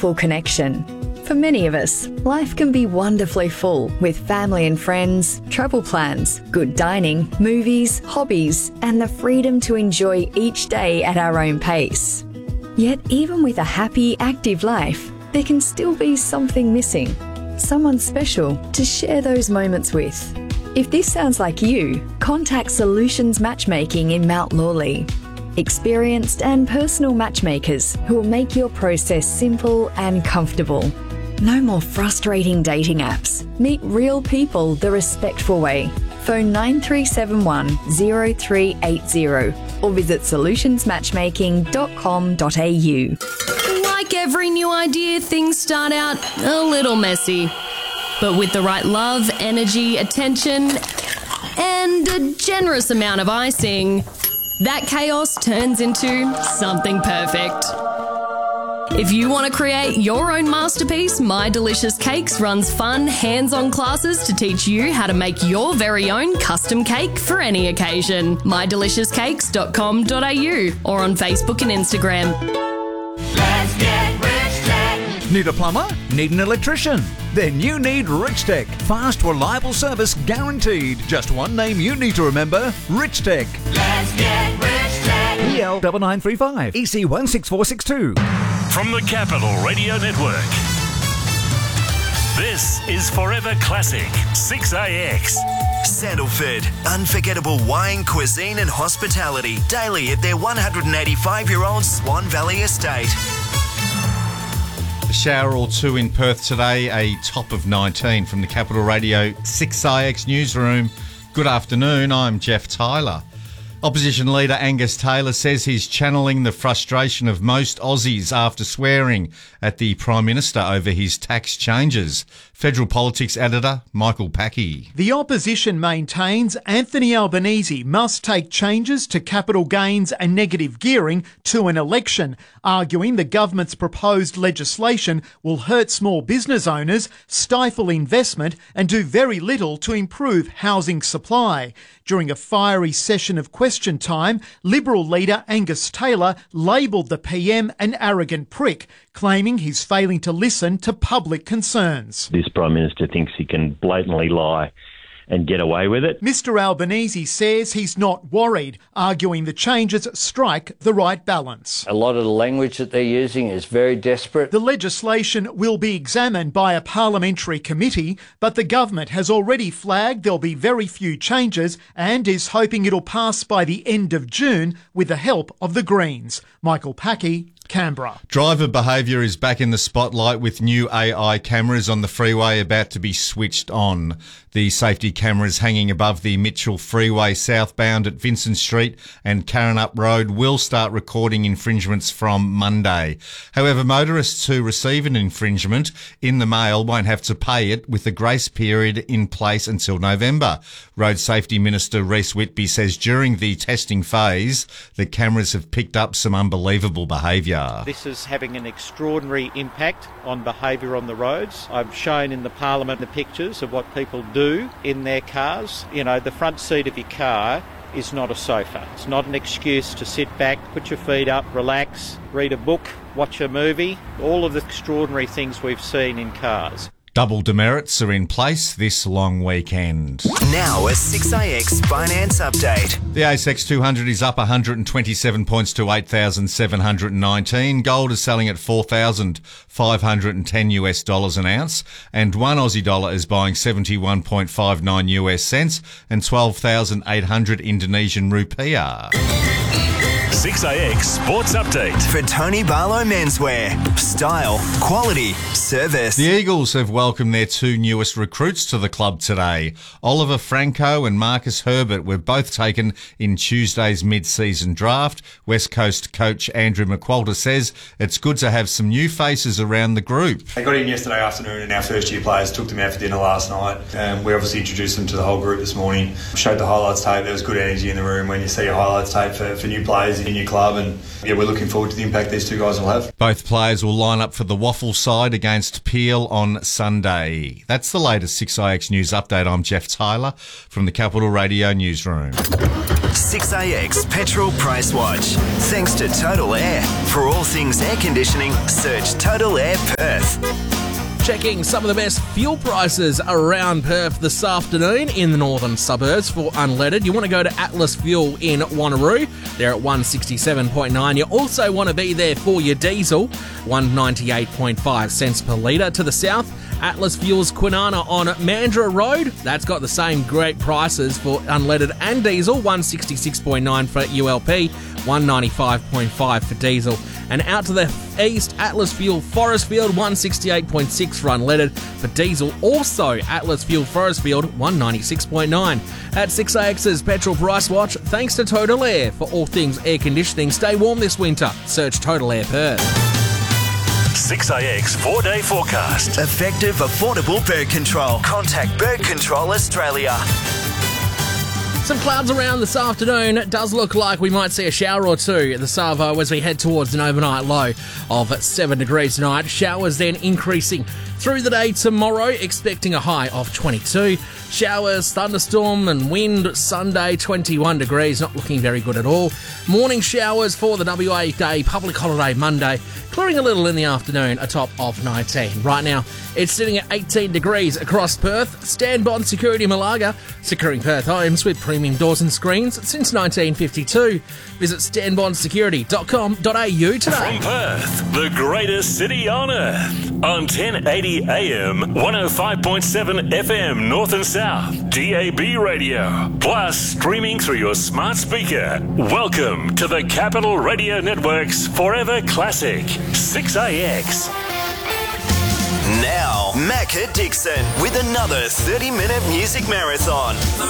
meaningful connection. For many of us, life can be wonderfully full with family and friends, travel plans, good dining, movies, hobbies, and the freedom to enjoy each day at our own pace. Yet even with a happy, active life, there can still be something missing. Someone special to share those moments with. If this sounds like you, contact Solutions Matchmaking in Mount Lawley. Experienced and personal matchmakers who will make your process simple and comfortable. No more frustrating dating apps. Meet real people the respectful way. Phone 9371 0380 or visit solutionsmatchmaking.com.au. Like every new idea, things start out a little messy. But with the right love, energy, attention, and a generous amount of icing, that chaos turns into something perfect. If you want to create your own masterpiece, My Delicious Cakes runs fun, hands-on classes to teach you how to make your very own custom cake for any occasion. mydeliciouscakes.com.au or on Facebook and Instagram. Let's get Rich Tech. Need a plumber? Need an electrician? Then you need Rich Tech. Fast, reliable service guaranteed. Just one name you need to remember, Rich Tech. Let's get Rich Tech. EL 9935 EC 16462. From the Capital Radio Network, this is Forever Classic 6AX. Sandalford, unforgettable wine, cuisine and hospitality daily at their 185-year-old Swan Valley estate. A shower or two in Perth today, a top of 19 from the Capital Radio 6IX newsroom. Good afternoon, I'm Jeff Tyler. Opposition leader Angus Taylor says he's channeling the frustration of most Aussies after swearing at the Prime Minister over his tax changes. Federal Politics editor Michael Packy. The opposition maintains Anthony Albanese must take changes to capital gains and negative gearing to an election, arguing the government's proposed legislation will hurt small business owners, stifle investment and do very little to improve housing supply. During a fiery session of question time, Liberal leader Angus Taylor labelled the PM an arrogant prick, claiming he's failing to listen to public concerns. This Prime Minister thinks he can blatantly lie and get away with it. Mr Albanese says he's not worried, arguing the changes strike the right balance. A lot of the language that they're using is very desperate. The legislation will be examined by a parliamentary committee, but the government has already flagged there'll be very few changes and is hoping it'll pass by the end of June with the help of the Greens. Michael Packy, Canberra. Driver behaviour is back in the spotlight with new AI cameras on the freeway about to be switched on. The safety cameras hanging above the Mitchell Freeway southbound at Vincent Street and Karrinyup Road will start recording infringements from Monday. However, motorists who receive an infringement in the mail won't have to pay it, with a grace period in place until November. Road Safety Minister Reece Whitby says during the testing phase, the cameras have picked up some unbelievable behaviour. This is having an extraordinary impact on behaviour on the roads. I've shown in the Parliament the pictures of what people do in their cars. You know, the front seat of your car is not a sofa. It's not an excuse to sit back, put your feet up, relax, read a book, watch a movie. All of the extraordinary things we've seen in cars. Double demerits are in place this long weekend. Now a 6AX finance update. The ASX 200 is up 127 points to 8,719. Gold is selling at $4,510 an ounce, and one Aussie dollar is buying 71.59 US cents and 12,800 Indonesian rupiah. 6AX Sports Update. For Tony Barlow Menswear. Style, quality, service. The Eagles have welcomed their two newest recruits to the club today. Oliver Franco and Marcus Herbert were both taken in Tuesday's mid-season draft. West Coast coach Andrew McQualter says it's good to have some new faces around the group. They got in yesterday afternoon and our first-year players took them out for dinner last night. We obviously introduced them to the whole group this morning, showed the highlights tape. There was good energy in the room when you see a highlights tape for new players in your club, and yeah, we're looking forward to the impact these two guys will have. Both players will line up for the Waffle side against Peel on Sunday. That's the latest 6IX News Update. I'm Jeff Tyler from the Capital Radio Newsroom. 6AX Petrol Price Watch. Thanks to Total Air. For all things air conditioning, search Total Air Perth. Checking some of the best fuel prices around Perth this afternoon in the northern suburbs for unleaded. You want to go to Atlas Fuel in Wanneroo. They're at 167.9. You also want to be there for your diesel, 198.5 cents per litre. To the south, Atlas Fuels Kwinana on Mandurah Road. That's got the same great prices for unleaded and diesel, 166.9 for ULP, 195.5 for diesel. And out to the east, Atlas Fuel Forestfield, 168.6 for unleaded. For diesel, also Atlas Fuel Forestfield, 196.9. At 6AX's Petrol Price Watch, thanks to Total Air. For all things air conditioning, stay warm this winter. Search Total Air Perth. 6AX 4-day forecast. Effective, affordable bird control. Contact Bird Control Australia. Some clouds around this afternoon. It does look like we might see a shower or two at the Savo as we head towards an overnight low of 7 degrees tonight. Showers then increasing through the day tomorrow, expecting a high of 22. Showers, thunderstorm and wind Sunday, 21 degrees, not looking very good at all. Morning showers for the WA Day public holiday Monday, clearing a little in the afternoon, a top of 19. Right now, it's sitting at 18 degrees across Perth. Stanbond Security Malaga, securing Perth homes with premium doors and screens since 1952. Visit stanbondsecurity.com.au today. From Perth, the greatest city on earth, on 1080 AM, 105.7 FM North and South, DAB radio, plus streaming through your smart speaker. Welcome to the Capital Radio Network's Forever Classic, 6AX. Now, Macca Dixon with another 30-minute music marathon.